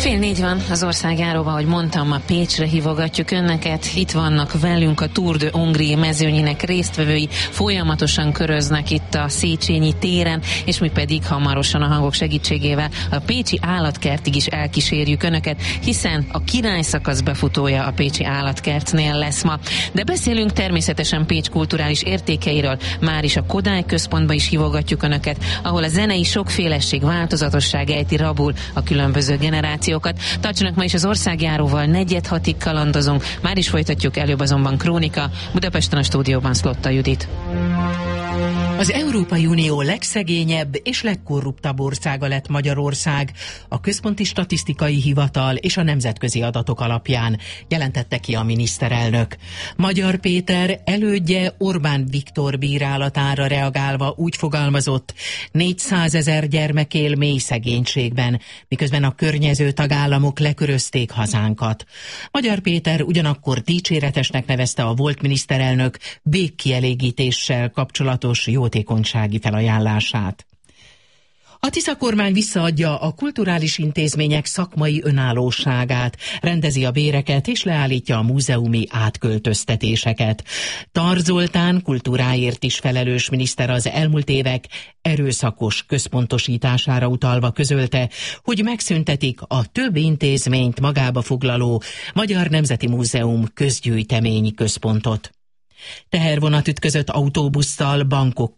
3:30 van az országjáróban, ahogy mondtam, ma Pécsre hívogatjuk önneket. Itt vannak velünk a Tour de Hongrie mezőnyinek résztvevői, folyamatosan köröznek itt a Széchenyi téren, és mi pedig hamarosan a hangok segítségével a pécsi állatkertig is elkísérjük önöket, hiszen a királyszakasz befutója a pécsi állatkertnél lesz ma. De beszélünk természetesen Pécs kulturális értékeiről, már is a Kodály központba is hívogatjuk önöket, ahol a zenei sokféleség, változatosság ejti rabul a különböző generációkat. Tartsanak ma is az országjáróval, 4:30-ig kalandozunk, már is folytatjuk, előbb azonban krónika. Budapesten a stúdióban Szlotta Judit. Az Európai Unió legszegényebb és legkorruptabb országa lett Magyarország, a Központi Statisztikai Hivatal és a nemzetközi adatok alapján, jelentette ki a miniszterelnök. Magyar Péter elődje Orbán Viktor bírálatára reagálva úgy fogalmazott: 400 000 gyermek él mély szegénységben, miközben a környező tagállamok lekörözték hazánkat. Magyar Péter ugyanakkor dicséretesnek nevezte a volt miniszterelnök végkielégítéssel kapcsolatos jótékonysági felajánlását. A Tisza kormány visszaadja a kulturális intézmények szakmai önállóságát, rendezi a béreket és leállítja a múzeumi átköltöztetéseket. Tar Zoltán kultúráért is felelős miniszter az elmúlt évek erőszakos központosítására utalva közölte, hogy megszüntetik a több intézményt magába foglaló Magyar Nemzeti Múzeum közgyűjteményi központot. Tehervonat ütközött autóbusszal Bangkok